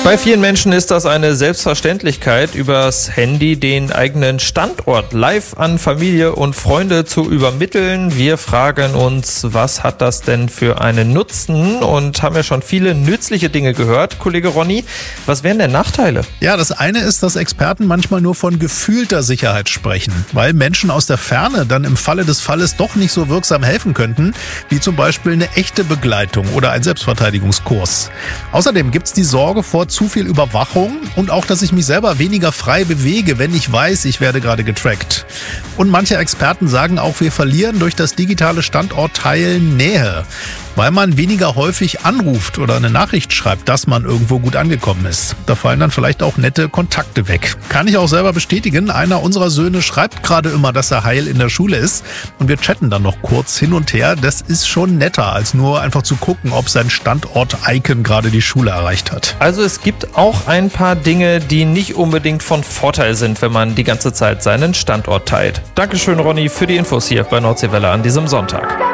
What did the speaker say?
Bei vielen Menschen ist das eine Selbstverständlichkeit, übers Handy den eigenen Standort live an Familie und Freunde zu übermitteln. Wir fragen uns, was hat das denn für einen Nutzen, und haben ja schon viele nützliche Dinge gehört. Kollege Ronny, was wären denn Nachteile? Ja, das eine ist, dass Experten manchmal nur von gefühlter Sicherheit sprechen, weil Menschen aus der Ferne dann im Falle des Falles doch nicht so wirksam helfen könnten, wie zum Beispiel eine echte Begleitung oder ein Selbstverteidigungskurs. Außerdem gibt es die Sorge vor zu viel Überwachung und auch, dass ich mich selber weniger frei bewege, wenn ich weiß, ich werde gerade getrackt. Und manche Experten sagen auch, wir verlieren durch das digitale Standortteilen Nähe, weil man weniger häufig anruft oder eine Nachricht schreibt, dass man irgendwo gut angekommen ist. Da fallen dann vielleicht auch nette Kontakte weg. Kann ich auch selber bestätigen. Einer unserer Söhne schreibt gerade immer, dass er heil in der Schule ist. Und wir chatten dann noch kurz hin und her. Das ist schon netter, als nur einfach zu gucken, ob sein Standort-Icon gerade die Schule erreicht hat. Also es gibt auch ein paar Dinge, die nicht unbedingt von Vorteil sind, wenn man die ganze Zeit seinen Standort teilt. Dankeschön, Ronny, für die Infos hier bei Nordseewelle an diesem Sonntag.